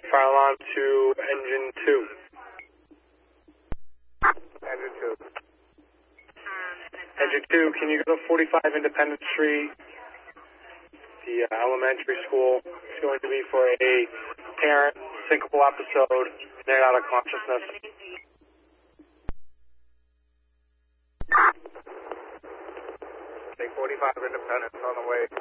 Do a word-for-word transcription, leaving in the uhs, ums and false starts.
Fire alarm to engine two. Engine two. Engine two, can you go to forty-five Independence Street? The uh, elementary school is going to be for a parent syncopal episode. They're out of consciousness. Take forty-five Independence on the way.